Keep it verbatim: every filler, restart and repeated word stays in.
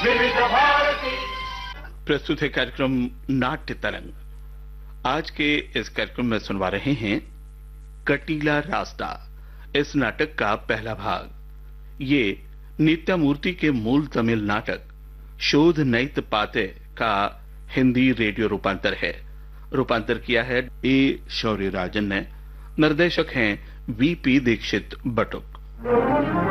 विविध भारती प्रस्तुत है कार्यक्रम नाट्य तरंग। आज के इस कार्यक्रम में सुनवा रहे हैं कटीला रास्ता, इस नाटक का पहला भाग। ये नित्यामूर्ति के मूल तमिल नाटक शोध नैत पाते का हिंदी रेडियो रूपांतर है। रूपांतर किया है ए शौर्य राजन ने। निर्देशक हैं वीपी दीक्षित बटुक।